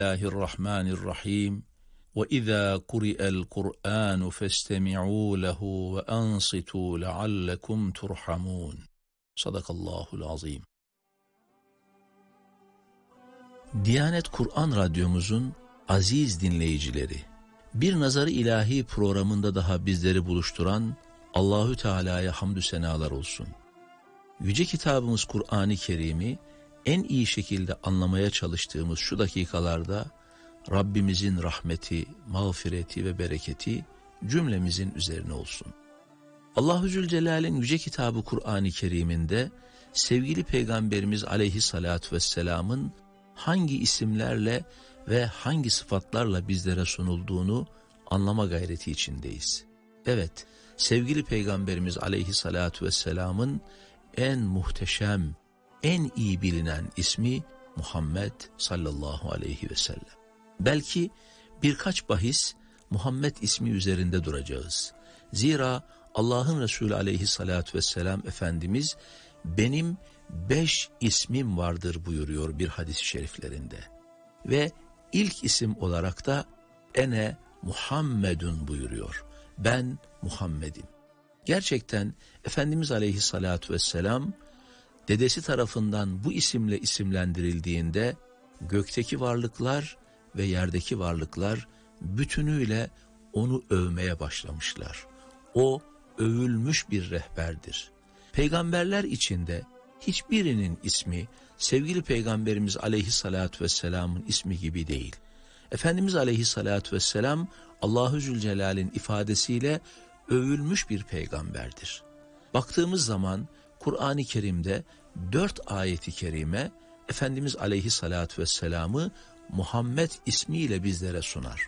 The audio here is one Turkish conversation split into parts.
Bismillahirrahmanirrahim. Ve izâ kuri'el Kur'ân festemi'û lehu ve ansitû leallekum turhamûn. Sadakallahul azim. Diyanet Kur'an Radyomuzun aziz dinleyicileri, bir Nazar-ı İlahi programında daha bizleri buluşturan Allahü Teala'ya hamdü senalar olsun. Yüce kitabımız Kur'an-ı Kerim'i en iyi şekilde anlamaya çalıştığımız şu dakikalarda Rabbimizin rahmeti, mağfireti ve bereketi cümlemizin üzerine olsun. Allahu Zülcelal'in yüce kitabı Kur'an-ı Kerim'inde sevgili Peygamberimiz Aleyhisselatü Vesselam'ın hangi isimlerle ve hangi sıfatlarla bizlere sunulduğunu anlama gayreti içindeyiz. Evet, sevgili Peygamberimiz Aleyhisselatü Vesselam'ın en muhteşem, en iyi bilinen ismi Muhammed sallallahu aleyhi ve sellem. Belki birkaç bahis Muhammed ismi üzerinde duracağız. Zira Allah'ın Resulü aleyhissalatü vesselam Efendimiz benim 5 ismim vardır buyuruyor bir hadis-i şeriflerinde. Ve ilk isim olarak da ene Muhammedun buyuruyor. Ben Muhammed'im. Gerçekten Efendimiz aleyhissalatü vesselam dedesi tarafından bu isimle isimlendirildiğinde gökteki varlıklar ve yerdeki varlıklar bütünüyle onu övmeye başlamışlar. O övülmüş bir rehberdir. Peygamberler içinde hiçbirinin ismi sevgili Peygamberimiz Aleyhisselatü Vesselam'ın ismi gibi değil. Efendimiz Aleyhisselatü Vesselam Allahu Zülcelal'in ifadesiyle övülmüş bir peygamberdir. Baktığımız zaman Kur'an-ı Kerim'de 4 ayeti kerime Efendimiz Aleyhisselatü Vesselam'ı Muhammed ismiyle bizlere sunar.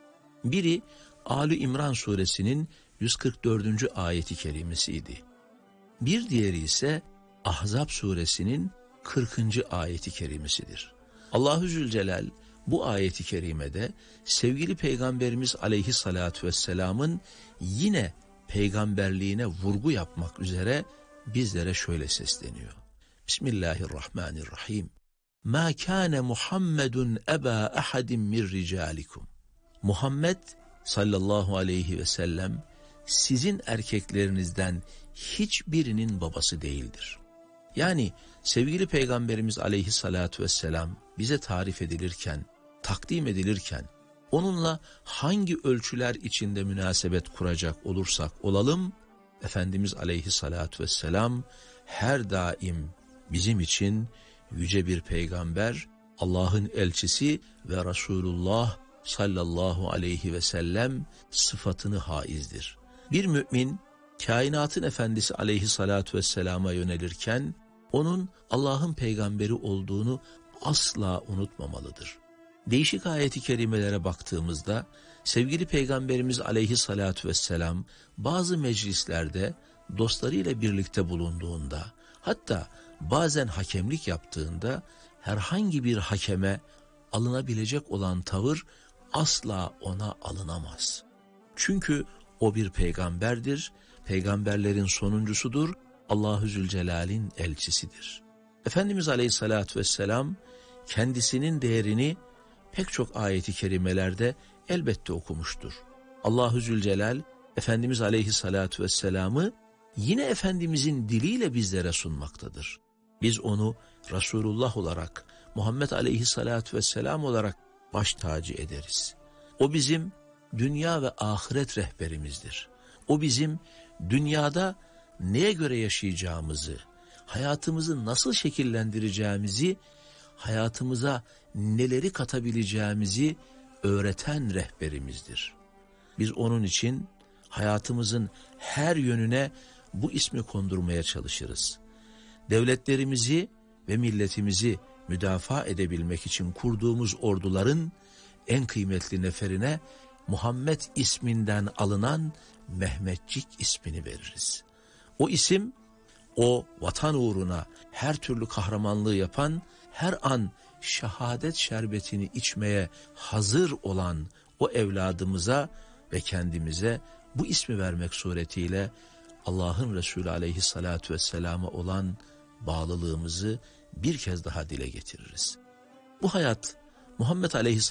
Biri Ali İmran suresinin 144. ayeti kerimesiydi. Bir diğeri ise Ahzab suresinin 40. ayeti kerimesidir. Allahu Zülcelal bu ayeti kerimede sevgili Peygamberimiz Aleyhisselatü Vesselam'ın yine peygamberliğine vurgu yapmak üzere bizlere şöyle sesleniyor. Bismillahirrahmanirrahim. Ma kana Muhammedun eba ahadin min ricalikum. Muhammed sallallahu aleyhi ve sellem sizin erkeklerinizden hiçbirinin babası değildir. Yani sevgili Peygamberimiz aleyhissalatü vesselam bize tarif edilirken, takdim edilirken, onunla hangi ölçüler içinde münasebet kuracak olursak olalım, Efendimiz aleyhissalatü vesselam her daim bizim için yüce bir peygamber, Allah'ın elçisi ve Resulullah sallallahu aleyhi ve sellem sıfatını haizdir. Bir mümin kainatın efendisi aleyhissalatü vesselama yönelirken onun Allah'ın peygamberi olduğunu asla unutmamalıdır. Değişik ayeti kerimelere baktığımızda sevgili Peygamberimiz aleyhissalatü vesselam bazı meclislerde dostlarıyla birlikte bulunduğunda, hatta bazen hakemlik yaptığında herhangi bir hakeme alınabilecek olan tavır asla ona alınamaz. Çünkü o bir peygamberdir, peygamberlerin sonuncusudur, Allahu Zülcelal'in elçisidir. Efendimiz Aleyhisselatü Vesselam kendisinin değerini pek çok ayeti kerimelerde elbette okumuştur. Allahu Zülcelal Efendimiz Aleyhisselatü Vesselam'ı yine Efendimizin diliyle bizlere sunmaktadır. Biz onu Resulullah olarak, Muhammed Aleyhisselatü Vesselam olarak baş tacı ederiz. O bizim dünya ve ahiret rehberimizdir. O bizim dünyada neye göre yaşayacağımızı, hayatımızı nasıl şekillendireceğimizi, hayatımıza neleri katabileceğimizi öğreten rehberimizdir. Biz onun için hayatımızın her yönüne bu ismi kondurmaya çalışırız. Devletlerimizi ve milletimizi müdafaa edebilmek için kurduğumuz orduların en kıymetli neferine Muhammed isminden alınan Mehmetçik ismini veririz. O isim, o vatan uğruna her türlü kahramanlığı yapan, her an şehadet şerbetini içmeye hazır olan o evladımıza ve kendimize bu ismi vermek suretiyle Allah'ın Resulü aleyhissalatu vesselama olan bağlılığımızı bir kez daha dile getiririz. Bu hayat Muhammed aleyhissalatu